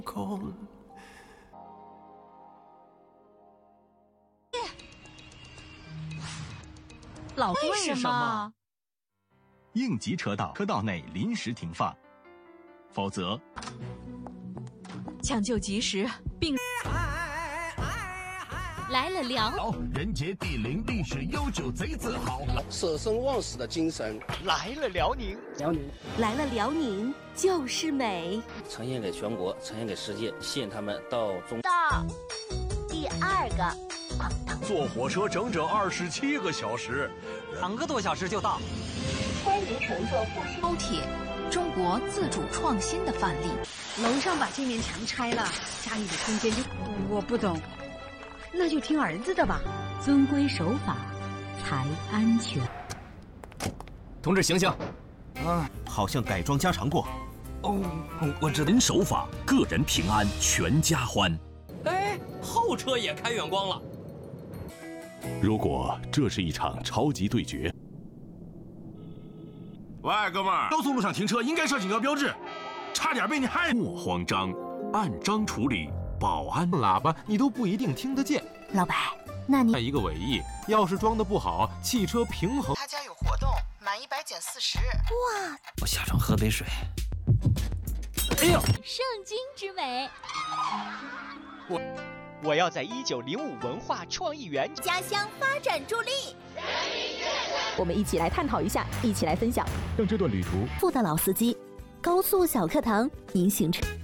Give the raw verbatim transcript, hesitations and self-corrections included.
空。 老为什么？ 应急车道车道内临时停放，否则抢救及时，并来了辽人杰地灵，历史悠久，贼自豪， 舍生忘死的精神。 来了辽宁， 辽宁来了辽宁就是美， 呈现给全国，呈现给世界，吸引他们到中。 到第二个。 坐火车整整二十七个小时， 两个多小时就到。 欢迎乘坐复兴高铁，中国自主创新的范例。 楼上把这面墙拆了，家里的空间就……我不懂，那就听儿子的吧。 遵规守法才安全。 同志醒醒！ 啊，好像改装加长过。 哦，我知道。人守法，个人平安，全家欢。 哎，后车也开远光了。 如果这是一场超级对决， 喂，哥们儿， 高速路上停车应该设警告标志，差点被你害。 莫慌张，按章处理，保安。 喇叭你都不一定听得见。 老白，那你一个尾翼，要是装的不好，汽车平衡。 他家有活动，满一百减四十。 哇！ 我下床喝杯水。哎呦， 圣经之美。 我。我要在一九零五文化创意园家乡发展助力。 我们一起来探讨一下，一起来分享， 让这段旅途。 富的老司机，高速小课堂，您行程。